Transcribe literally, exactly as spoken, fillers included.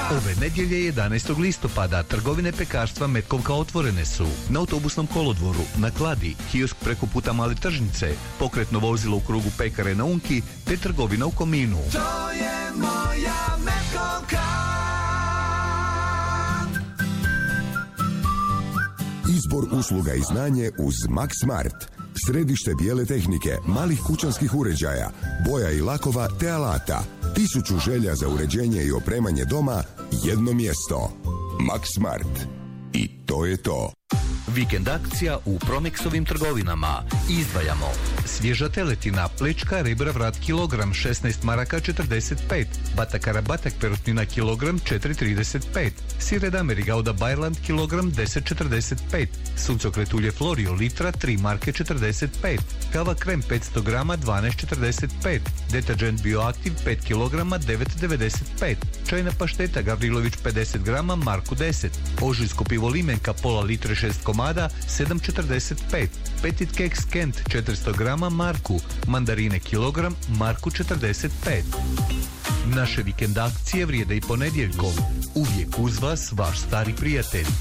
Ove nedjelje jedanaestog listopada trgovine pekarstva Metkovka otvorene su na autobusnom kolodvoru, na Kladi, kiosk preko puta Male tržnice, pokretno vozilo u krugu pekare na Unki, te trgovina u Kominu. To je moja Metkovka. Izbor usluga i znanje uz Max Smart. Središte bijele tehnike, malih kućanskih uređaja, boja i lakova te alata. Tisuću želja za uređenje i opremanje doma, jedno mjesto. Max Smart. I to je to. Vikend akcija u Promexovim trgovinama. Izdvajamo svježa teletina, plečka, rebra, vrat kilogram šesnaest maraka četrdeset pet, batakara batak perutnina kilogram četiri trideset pet, sir Edameri Gouda Bajland kilogram deset četrdeset pet, suncokret ulje Florio litra tri marke četrdeset pet, kava krem petsto grama dvanaest četrdeset pet, deterđent Bioaktiv pet kilograma devet devedeset pet, čajna pašteta Gavrilović pedeset grama marku deset, ožujsko pivo Limenka pola litre šest komada sedam četrdeset pet, Petit Keks Kent četiristo grama marku, mandarine kilogram marku četrdeset pet. Naše vikend akcije vrijede i ponedjeljkom. Uvijek uz vas vaš stari prijatelj